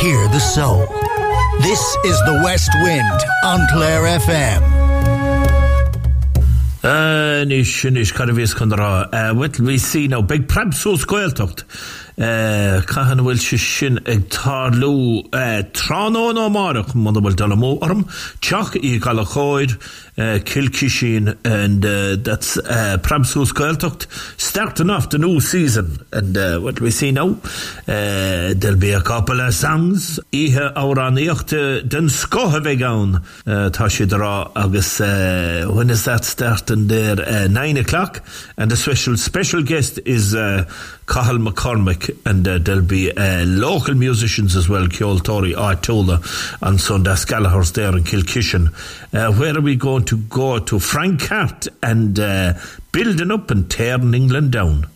hear the soul. This is the West Wind on Clare FM. Nish Caravis Condra. What we see now, big Prabso Squeltocht. Cahan will shin a tarlu Trano no Mark, Monable Dalamo Orm, Chuck E. Galachoid, Kilkishin, and that's Prabso Squeltocht. Starting off the new season, and what we see now, there'll be a couple of songs. Ihe Auraniacht, Den Skohavegan, Tashidra, August, when is that starting there? 9 o'clock, and the special guest is Cathal McCormick, and there'll be local musicians as well, Ceol Tori, Artola, and Sundas Gallagher's there in Kilkishin. Where are we going to go? To Frank Hart and building up and tearing England down.